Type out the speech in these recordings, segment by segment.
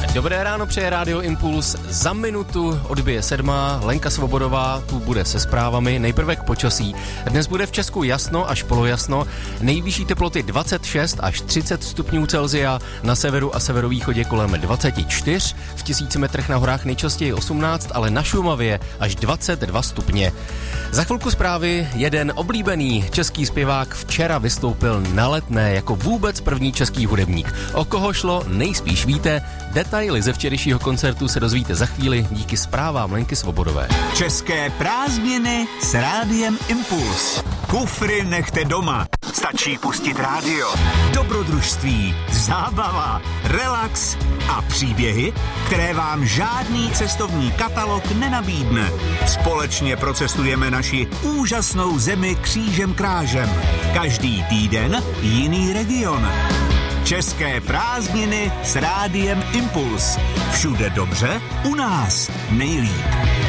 Dobré ráno, přeje Rádio Impuls. Za minutu odbije 7. Lenka Svobodová tu bude se zprávami. Nejprve k počasí. Dnes bude v Česku jasno až polojasno. Nejvyšší teploty 26 až 30 stupňů Celsia. Na severu a severovýchodě kolem 24. V 1000 metrech na horách nejčastěji 18, ale na Šumavě až 22 stupně. Za chvilku zprávy. Jeden oblíbený český zpěvák včera vystoupil na Letné jako vůbec první český hudebník. O koho šlo, nejspíš víte. Detaily ze včerejšího koncertu se dozvíte za chvíli díky zprávám Lenky Svobodové. České prázdniny s Rádiem Impuls. Kufry nechte doma. Stačí pustit rádio. Dobrodružství, zábava, relax a příběhy, které vám žádný cestovní katalog nenabídne. Společně procestujeme naši úžasnou zemi křížem krážem. Každý týden jiný region. České prázdniny s Rádiem Impuls. Všude dobře, u nás nejlíp.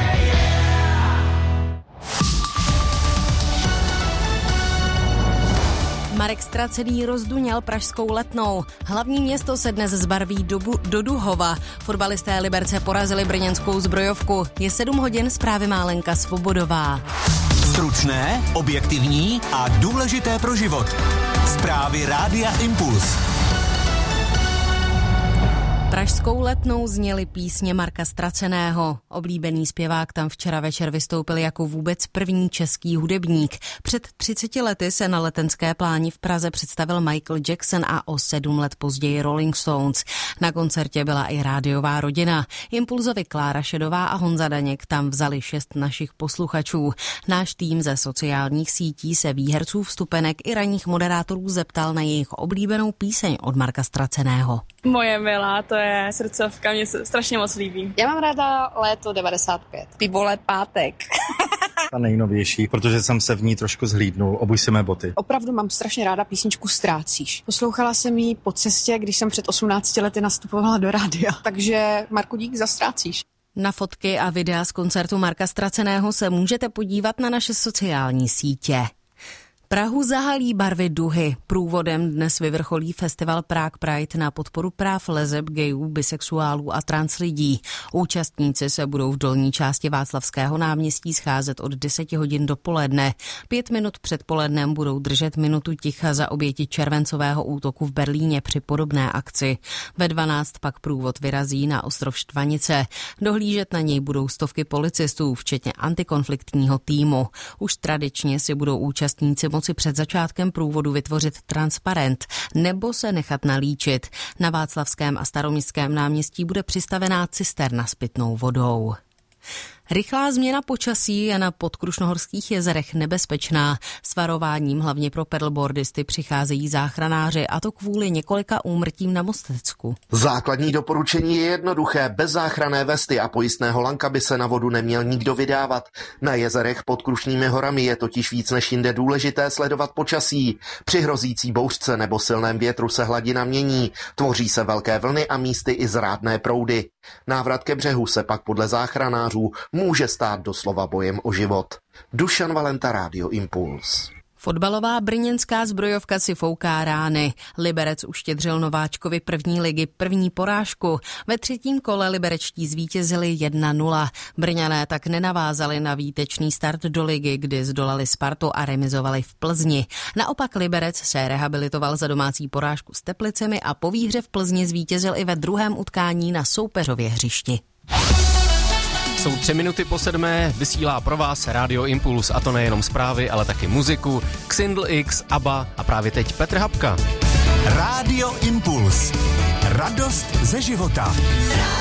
Marek Stracený rozduněl pražskou Letnou. Hlavní město se dnes zbarví do Duhova. Fotbalisté Liberce porazili brněnskou Zbrojovku. Je 7 hodin, zprávy má Lenka Svobodová. Stručné, objektivní a důležité pro život. Zprávy Rádia Impuls. Pražskou Letnou zněly písně Marka Straceného. Oblíbený zpěvák tam včera večer vystoupil jako vůbec první český hudebník. Před 30 lety se na Letenské pláni v Praze představil Michael Jackson a o 7 let později Rolling Stones. Na koncertě byla i rádiová rodina. Impulzovi Klára Šedová a Honza Daněk tam vzali 6 našich posluchačů. Náš tým ze sociálních sítí se výherců vstupenek i ranních moderátorů zeptal na jejich oblíbenou píseň od Marka Straceného. Moje milá, to je srdcovka, mě se strašně moc líbí. Já mám ráda Léto 95. Ty vole, pátek. Ta nejnovější, protože jsem se v ní trošku zhlídnul. Obuj si mé boty. Opravdu mám strašně ráda písničku Ztrácíš. Poslouchala jsem ji po cestě, když jsem před 18 lety nastupovala do rádia. Takže Marku, dík za Ztrácíš. Na fotky a videa z koncertu Marka Straceného se můžete podívat na naše sociální sítě. Prahu zahalí barvy duhy. Průvodem dnes vyvrcholí festival Prague Pride na podporu práv leseb, gayů, bisexuálů a trans lidí. Účastníci se budou v dolní části Václavského náměstí scházet od 10 hodin dopoledne. 5 minut před polednem budou držet minutu ticha za oběti červencového útoku v Berlíně při podobné akci. Ve 12 pak průvod vyrazí na ostrov Štvanice. Dohlížet na něj budou stovky policistů, včetně antikonfliktního týmu. Už tradičně si budou účastníci moci před začátkem průvodu vytvořit transparent nebo se nechat nalíčit. Na Václavském a Staroměstském náměstí bude přistavená cisterna s pitnou vodou. Rychlá změna počasí je na podkrušnohorských jezerech nebezpečná. S varováním hlavně pro pedalboardisty přicházejí záchranáři, a to kvůli několika úmrtím na Mostecku. Základní doporučení je jednoduché. Bez záchranné vesty a pojistného lanka by se na vodu neměl nikdo vydávat. Na jezerech pod Krušnými horami je totiž víc než jinde důležité sledovat počasí. Při hrozící bouřce nebo silném větru se hladina mění, tvoří se velké vlny a místy i zrádné proudy. Návrat ke břehu se pak podle záchranářů může stát doslova bojem o život. Dušan Valenta, Rádio Impuls. Fotbalová brněnská Zbrojovka si fouká rány. Liberec uštědřil nováčkovi první ligy první porážku. Ve 3. kole liberečtí zvítězili 1-0. Brňané tak nenavázali na výtečný start do ligy, kdy zdolali Spartu a remizovali v Plzni. Naopak Liberec se rehabilitoval za domácí porážku s Teplicemi a po výhře v Plzni zvítězil i ve druhém utkání na soupeřově hřišti. Jsou 3 minuty po 7, vysílá pro vás Rádio Impuls, a to nejenom zprávy, ale taky muziku, Xindl X, ABBA a právě teď Petr Habka. Rádio Impuls. Radost ze života.